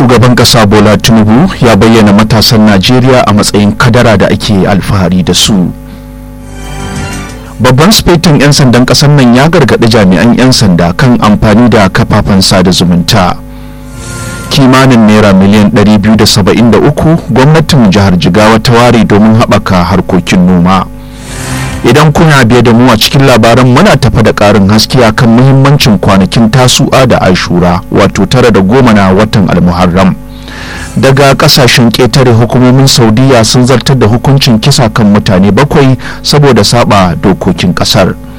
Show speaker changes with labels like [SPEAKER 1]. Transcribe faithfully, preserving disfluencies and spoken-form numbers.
[SPEAKER 1] shugaban kasa Bola Tinubu ya bayyana matasan Najeriya a matsayin kadara da ake alfahari da su. Babban sufetin 'yan sandan kasar nan ya gargaɗi jami'an 'yan sanda kan amfani da kafafen sada zumunta. Kimanin naira miliyan ɗari biyu da saba'in da uku gwamnatin jihar Jigawa ta ware domin haɓaka harkokin noma. Idan kuna biye da mu a cikin labaran muna tafa da ƙarin haske akan muhimmancin kwanakin tasu'a da ashura wato tara da goma na watan almuharram. Daga kasashen ƙetare hukumomin Saudiya sun zartar da hukuncin kisa kan mutane bakwai saboda saba dokokin ƙasar.